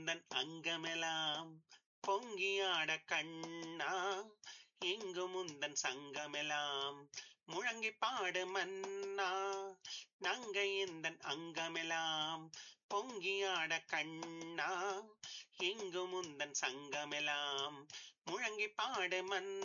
உந்தன் அங்கமெல்லாம் பொங்கியாட கண்ணா எங்கும் உந்தன் சங்கமெல்லாம் முழங்கி பாடு மன்னா நங்கை எந்தன் அங்கமெல்லாம் பொங்கியாட கண்ணா எங்கும் உந்தன் சங்கமெல்லாம் முழங்கி பாடு மன்னா